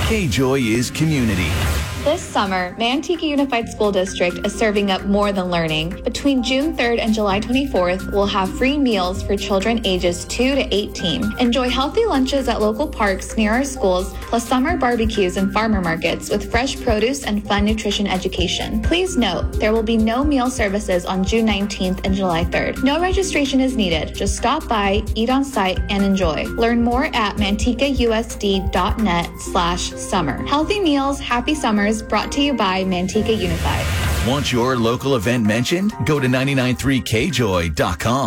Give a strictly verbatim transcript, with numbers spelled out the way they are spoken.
K-Joy is community. This summer, Manteca Unified School District is serving up more than learning. Between June third and July twenty-fourth, we'll have free meals for children ages two to eighteen. Enjoy healthy lunches at local parks near our schools, plus summer barbecues and farmer markets with fresh produce and fun nutrition education. Please note, there will be no meal services on June nineteenth and July third. No registration is needed. Just stop by, eat on site, and enjoy. Learn more at mantecausd.net slash summer. Healthy meals, happy summers, brought to you by Manteca Unified. Want your local event mentioned? Go to nine nine three K joy dot com.